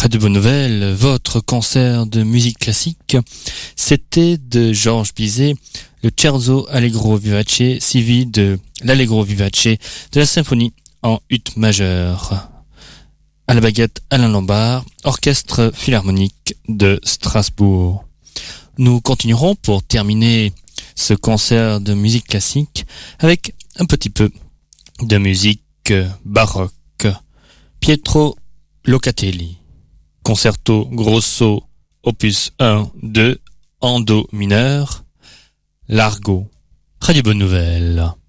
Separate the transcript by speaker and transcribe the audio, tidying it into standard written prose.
Speaker 1: Radio Bonne Nouvelle, votre concert de musique classique, c'était de Georges Bizet, le Scherzo Allegro Vivace, suivi de l'Allegro Vivace de la symphonie en ut majeur. À la baguette Alain Lombard, orchestre philharmonique de Strasbourg. Nous continuerons pour terminer ce concert de musique classique avec un petit peu de musique baroque. Pietro Locatelli, concerto grosso opus 1-2 en do mineur, Largo. Radio Bonne Nouvelle.